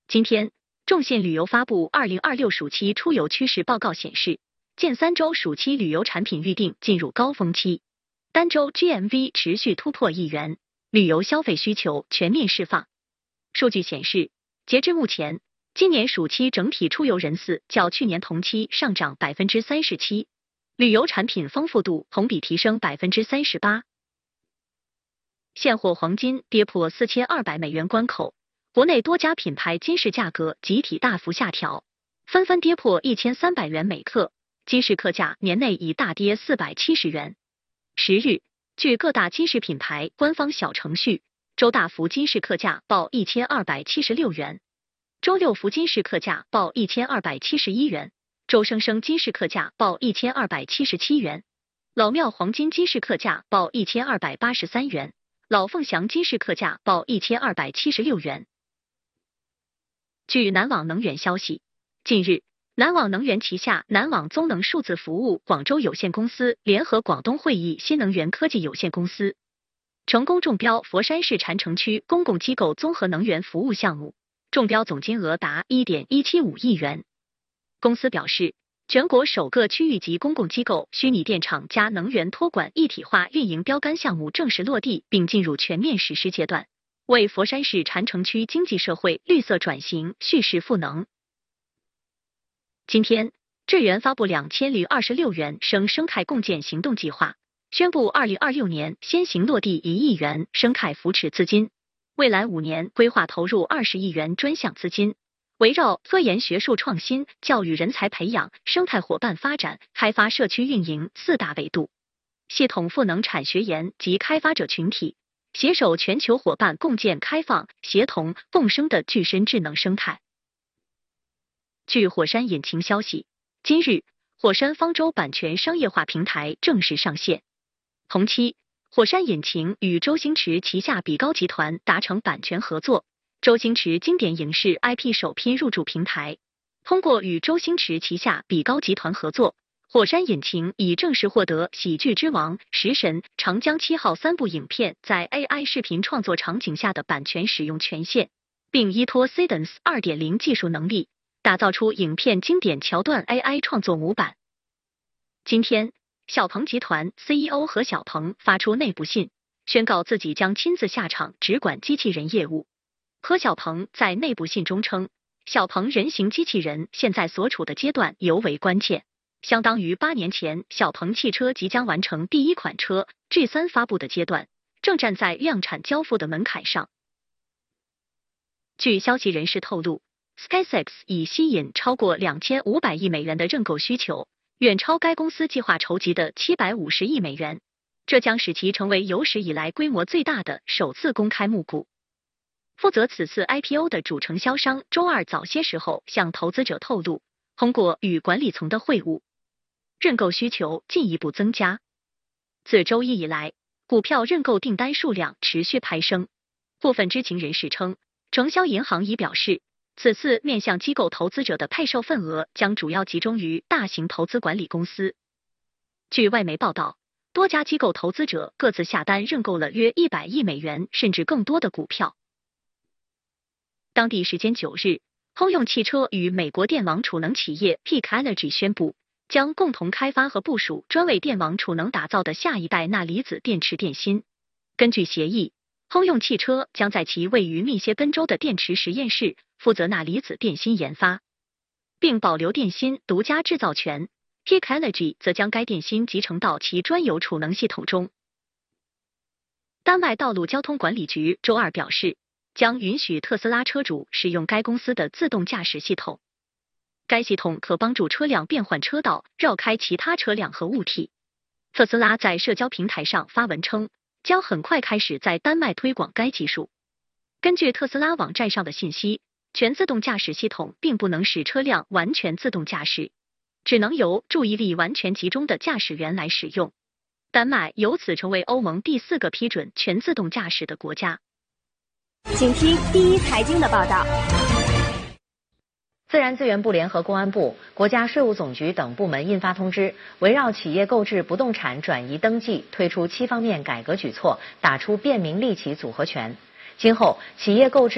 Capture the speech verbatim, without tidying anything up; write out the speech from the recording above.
今天，众信旅游发布二零二六暑期出游趋势报告显示，近三周暑期旅游产品预订进入高峰期，单周 G M V 持续突破亿元，旅游消费需求全面释放。数据显示，截至目前，今年暑期整体出游人次较去年同期上涨 百分之三十七， 旅游产品丰富度同比提升 百分之三十八。现货黄金跌破四千二百美元关口，国内多家品牌金饰价格集体大幅下调，纷纷跌破一千三百元每克，金饰客价年内已大跌四百七十元。十日，据各大金饰品牌官方小程序，周大福金饰客价报一千二百七十六元，周六福金饰客价报一千二百七十一元，周生生金饰客价报一千二百七十七元，老庙黄金金饰客价报一千二百八十三元，老凤祥金饰客价报一千二百七十六元。据南网能源消息，近日，南网能源旗下南网综能数字服务广州有限公司联合广东汇益新能源科技有限公司，成功中标佛山市禅城区公共机构综合能源服务项目，中标总金额达 一点一七五亿元。公司表示，全国首个区域级公共机构虚拟电厂加能源托管一体化运营标杆项目正式落地并进入全面实施阶段，为佛山市禅城区经济社会绿色转型蓄势赋能。今天，智源发布两千零二十六元生生态共建行动计划，宣布二零二六年先行落地一亿元生态扶持资金，未来五年规划投入二十亿元专项资金，围绕科研学术创新、教育人才培养、生态伙伴发展、开发社区运营四大维度，系统赋能产学研及开发者群体，携手全球伙伴共建开放、协同、共生的具身智能生态。据火山引擎消息，今日火山方舟版权商业化平台正式上线。同期，火山引擎与周星驰旗下比高集团达成版权合作，周星驰经典影视 I P 首批入驻平台。通过与周星驰旗下比高集团合作，火山引擎已正式获得《喜剧之王》、《食神》、《长江七号》三部影片在 A I 视频创作场景下的版权使用权限，并依托 Cadence 二点零 技术能力，打造出影片经典桥段 A I 创作模板。今天，小鹏集团 C E O 何小鹏发出内部信，宣告自己将亲自下场直管机器人业务。何小鹏在内部信中称，小鹏人形机器人现在所处的阶段尤为关键，相当于八年前小鹏汽车即将完成第一款车 G 三 发布的阶段，正站在量产交付的门槛上。据消息人士透露， SpaceX 已吸引超过两千五百亿美元的认购需求，远超该公司计划筹集的七百五十亿美元，这将使其成为有史以来规模最大的首次公开募股。负责此次 I P O 的主承销商周二早些时候向投资者透露，通过与管理层的会晤，认购需求进一步增加。自周一以来，股票认购订单数量持续攀升。部分知情人士称，承销银行已表示，此次面向机构投资者的配售份额将主要集中于大型投资管理公司。据外媒报道，多家机构投资者各自下单认购了约一百亿美元甚至更多的股票。当地时间九日，通用汽车与美国电网储能企业 Peak Energy 宣布，将共同开发和部署专为电网储能打造的下一代钠离子电池电芯。根据协议，通用汽车将在其位于密歇根州的电池实验室负责钠离子电芯研发，并保留电芯独家制造权。Peak Energy 则将该电芯集成到其专有储能系统中。丹麦道路交通管理局周二表示，将允许特斯拉车主使用该公司的自动驾驶系统。该系统可帮助车辆变换车道，绕开其他车辆和物体。特斯拉在社交平台上发文称，将很快开始在丹麦推广该技术。根据特斯拉网站上的信息，全自动驾驶系统并不能使车辆完全自动驾驶，只能由注意力完全集中的驾驶员来使用。丹麦由此成为欧盟第四个批准全自动驾驶的国家。 请听第一财经的报道。 自然资源部联合公安部、国家税务总局等部门印发通知，围绕企业购置不动产转移登记推出七方面改革举措，打出便民利企组合拳。今后企业购置